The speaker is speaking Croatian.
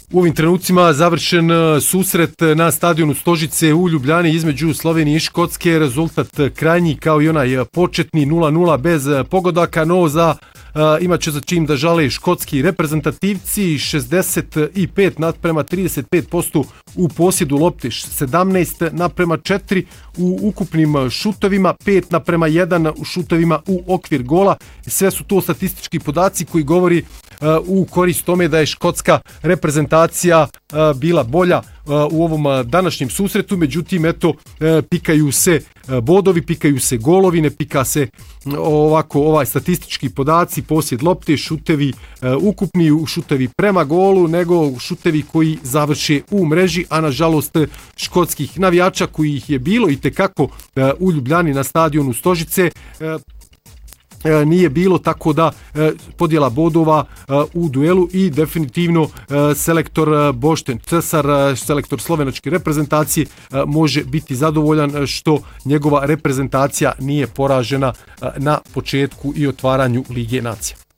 U ovim trenucima završen susret na stadionu Stožice u Ljubljani između Slovenije i Škotske. Rezultat krajnji kao i onaj početni 0-0 bez pogodaka, no imat će za čim da žale škotski reprezentativci. 65:35 u posjedu lopte, 17:4 u ukupnim šutovima, 5:1 u šutovima u okvir gola. Sve su to statistički podaci koji govori u korist tome da je škotska reprezentacija bila bolja u ovom današnjem susretu. Međutim, pikaju se bodovi, pikaju se golovi, ne pika se statistički podaci, posjed lopte, šutevi ukupni, šutevi prema golu, nego šutevi koji završe u mreži, a nažalost škotskih navijača kojih je bilo i tekako u Ljubljani na stadionu Stožice nije bilo, tako da podjela bodova u duelu i definitivno selektor Boštjan Cesar, selektor slovenačke reprezentacije, može biti zadovoljan što njegova reprezentacija nije poražena na početku i otvaranju Lige nacija.